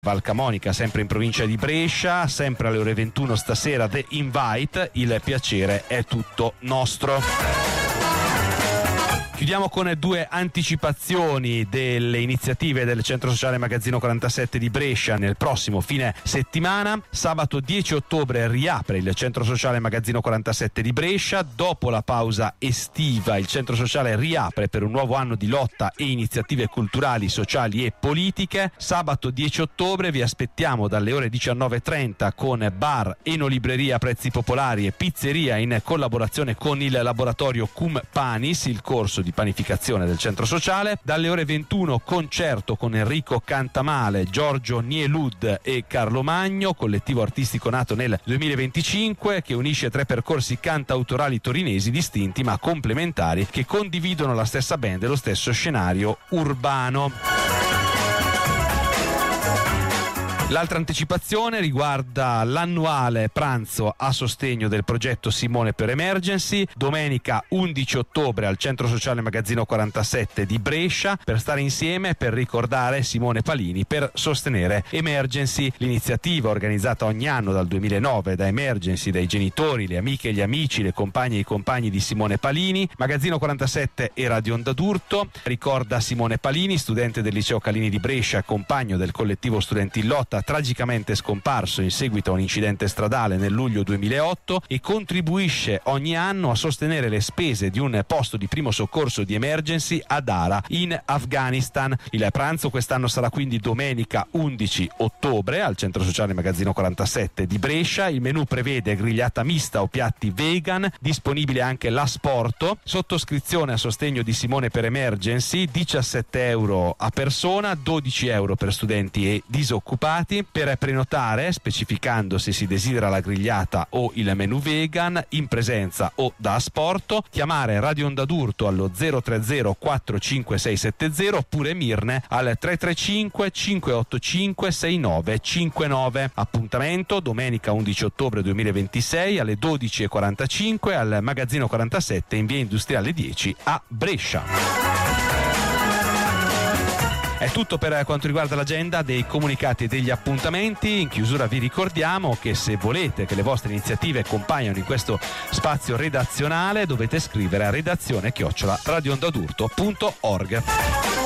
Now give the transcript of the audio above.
Val Camonica, sempre in provincia di Brescia, sempre alle ore 21 stasera The Invite, il piacere è tutto nostro. Chiudiamo con due anticipazioni delle iniziative del Centro Sociale Magazzino 47 di Brescia nel prossimo fine settimana. Sabato 10 ottobre riapre il Centro Sociale Magazzino 47 di Brescia. Dopo la pausa estiva il Centro Sociale riapre per un nuovo anno di lotta e iniziative culturali, sociali e politiche. Sabato 10 ottobre vi aspettiamo dalle ore 19:30 con bar, enolibreria a prezzi popolari e pizzeria in collaborazione con il laboratorio Cum Panis, il corso di panificazione del Centro Sociale. Dalle ore 21 concerto con Enrico Cantamale, Giorgio Nielud e Carlo Magno, collettivo artistico nato nel 2025 che unisce 3 percorsi cantautorali torinesi distinti ma complementari che condividono la stessa band e lo stesso scenario urbano. L'altra anticipazione riguarda l'annuale pranzo a sostegno del progetto Simone per Emergency, domenica 11 ottobre al Centro Sociale Magazzino 47 di Brescia, per stare insieme e per ricordare Simone Palini, per sostenere Emergency, l'iniziativa organizzata ogni anno dal 2009 da Emergency, dai genitori, le amiche e gli amici, le compagne e i compagni di Simone Palini. Magazzino 47 e Radio Onda d'Urto ricorda Simone Palini, studente del Liceo Calini di Brescia, compagno del collettivo Studenti in Lotta, tragicamente scomparso in seguito a un incidente stradale nel luglio 2008, e contribuisce ogni anno a sostenere le spese di un posto di primo soccorso di Emergency a Dara in Afghanistan. Il pranzo quest'anno sarà quindi domenica 11 ottobre al Centro Sociale Magazzino 47 di Brescia. Il menù prevede grigliata mista o piatti vegan, disponibile anche l'asporto, sottoscrizione a sostegno di Simone per Emergency, 17 euro a persona, 12 euro per studenti e disoccupati. Per prenotare, specificando se si desidera la grigliata o il menù vegan, in presenza o da asporto, chiamare Radio Onda d'Urto allo 030 45670 oppure Mirne al 335 585 6959. Appuntamento domenica 11 ottobre 2026 alle 12:45 al Magazzino 47 in via Industriale 10 a Brescia. È tutto per quanto riguarda l'agenda dei comunicati e degli appuntamenti. In chiusura vi ricordiamo che se volete che le vostre iniziative compaiano in questo spazio redazionale dovete scrivere a redazione@radioondadurto.org.